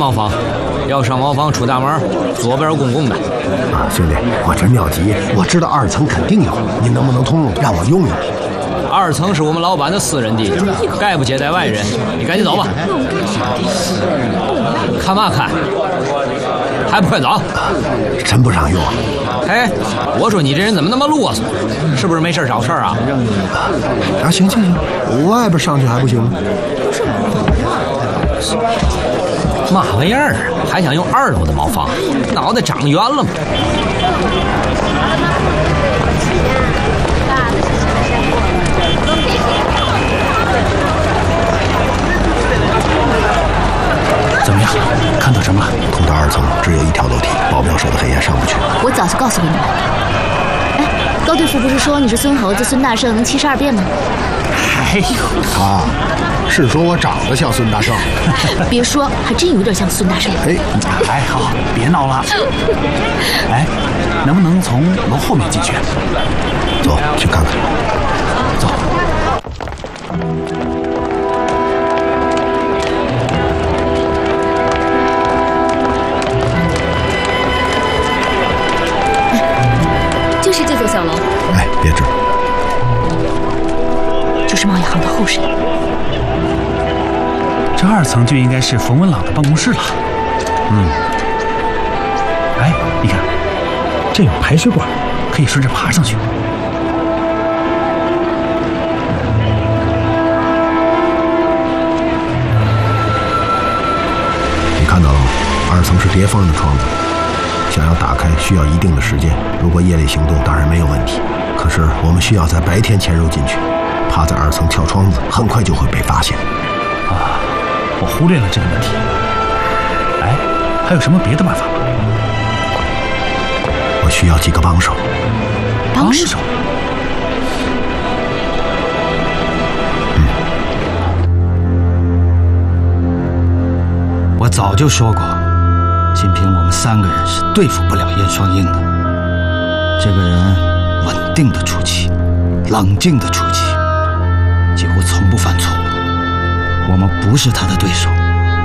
茅房，要上茅房出大门，左边公共的。 啊，兄弟，我这尿急，我知道2层肯定有，您能不能通融，让我用用 ？2层是我们老板的私人地界，概不接待外人。你赶紧走吧。看嘛看，还不快走？ 真不让用。 哎，我说你这人怎么那么啰嗦？是不是没事找事儿啊？ 啊，行，外边上去还不行吗？ 嘛玩意儿啊？还想用2楼的茅房？脑袋长圆了吗？ 怎么样？看到什么？ 通到2层只有一条楼梯，保镖说的黑夜上不去。 我早就告诉过你们。哎，高队副不是说你是孙猴子孙大圣能72变吗？ 哎呦， 他是说我长得像孙大圣。 别说，还真有点像孙大圣。 哎，好，别闹了。哎，能不能从楼后面进去？ 走，去看看。 走。 就是这座小楼。 哎，别指。 就是贸易行的后身。 这2层就应该是冯文朗的办公室了。哎，你看，这有排水管，可以顺着爬上去。 你看到了吗？2层是叠缝的窗子，想要打开需要一定的时间。如果夜里行动，当然没有问题。可是我们需要在白天潜入进去，趴在2层撬窗子，很快就会被发现。 啊，我忽略了这个问题。哎，还有什么别的办法吗？ 我需要几个帮手。 帮手？ 我早就说过，仅凭我们3个人是对付不了燕双鹰的。这个人稳定的出奇，冷静的出奇，几乎从不犯错误。我们不是他的对手。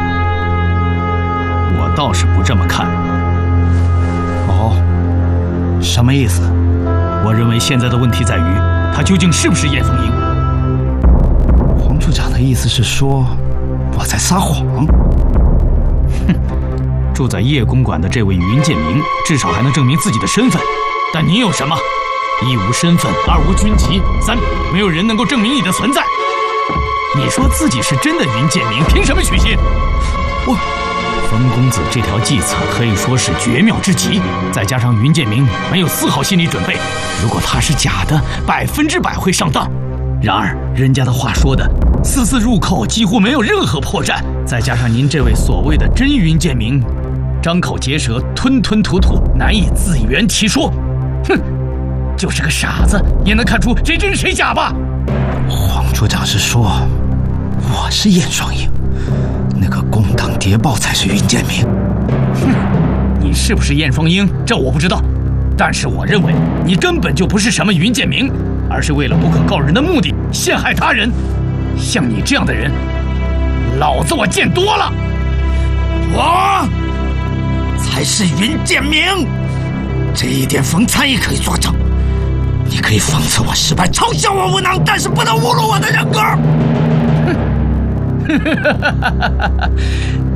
我倒是不这么看。 哦，什么意思？ 我认为现在的问题在于，他究竟是不是燕凤英？ 黄处长的意思是说，我在撒谎。 哼，住在叶公馆的这位云建明，至少还能证明自己的身份。但你有什么？1无身份，2无军籍，3没有人能够证明你的存在。你说自己是真的云建明，凭什么取信？冯公子这条计策可以说是绝妙之极，再加上云建明没有丝毫心理准备，如果他是假的，100%会上当。然而人家的话说的，丝丝入扣，几乎没有任何破绽。再加上您这位所谓的真云建明，张口结舌，吞吞吐吐，难以自圆其说。哼，就是个傻子也能看出谁真谁假吧？ 黄处长是说我是燕双鹰，那个共党谍报才是云建明。 哼，你是不是燕双鹰，这我不知道，但是我认为你根本就不是什么云建明，而是为了不可告人的目的陷害他人。像你这样的人，老子我见多了。 我才是云建明，这一点冯参也可以作证。你可以讽刺我失败，嘲笑我无能，但是不能侮辱我的人格。